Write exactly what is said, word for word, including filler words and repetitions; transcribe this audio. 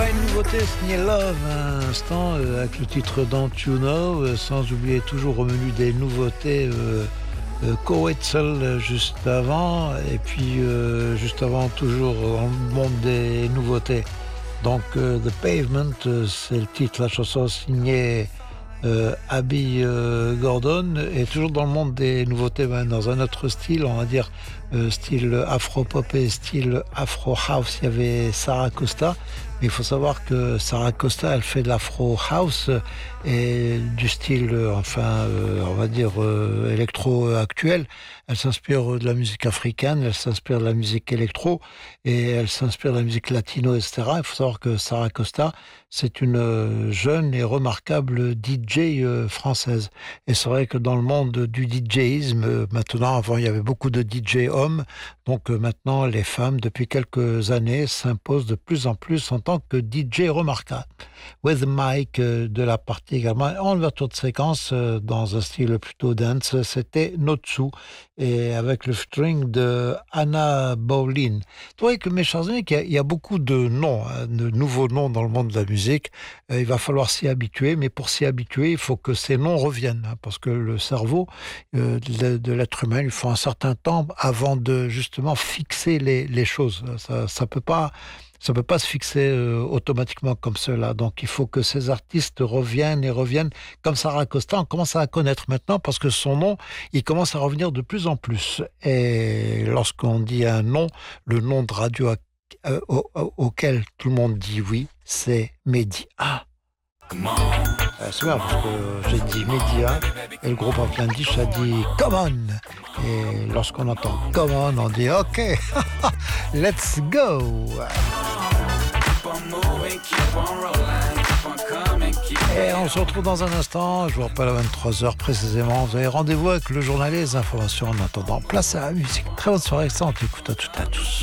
une nouveauté signée Love à l'instant euh, avec le titre Don't You Know, euh, sans oublier toujours au menu des nouveautés euh, euh, Coetzel euh, juste avant, et puis euh, juste avant toujours dans le monde des nouveautés. Donc euh, The Pavement, euh, c'est le titre, la chanson signée euh, Abby euh, Gordon, et toujours dans le monde des nouveautés, ben, dans un autre style, on va dire euh, style afro-pop et style afro-house. Il y avait Sarah Costa, mais il faut savoir que Sarah Costa, elle fait de l'afro-house et du style, euh, enfin, euh, on va dire euh, électro actuel. Elle s'inspire de la musique africaine, elle s'inspire de la musique électro et elle s'inspire de la musique latino, et cetera. Il faut savoir que Sarah Costa, c'est une jeune et remarquable D J euh, française. Et c'est vrai que dans le monde du DJisme, euh, maintenant, avant il y avait beaucoup de D J hommes, donc euh, maintenant les femmes, depuis quelques années, s'imposent de plus en plus en tant que D J remarquable. With Mike euh, de la partie également, en ouverture de séquence, euh, dans un style plutôt dance, c'était Notsu, et avec le featuring de Anna Boleyn. Tu vois que mes chers amis, qu'il y a, il y a beaucoup de noms, hein, de nouveaux noms dans le monde de la musique. Euh, il va falloir s'y habituer, mais pour s'y habituer, il faut que ces noms reviennent, hein, parce que le cerveau euh, de, de l'être humain, il faut un certain temps avant de justement fixer les, les choses. Ça, ça peut pas. Ça ne peut pas se fixer euh, automatiquement comme cela. Donc, il faut que ces artistes reviennent et reviennent. Comme Sarah Costa, on commence à la connaître maintenant parce que son nom, il commence à revenir de plus en plus. Et lorsqu'on dit un nom, le nom de radio euh, au, au, auquel tout le monde dit oui, c'est Média. Euh, c'est bien parce que j'ai dit Média et le groupe Atlantis a dit Come on. Et lorsqu'on entend Come on, on dit OK, let's go. Et on se retrouve dans un instant, je vous rappelle à vingt-trois heures précisément, vous avez rendez-vous avec le journal et les informations. En attendant, place à la musique. Très bonne soirée, excellente écoute à toutes et à tous.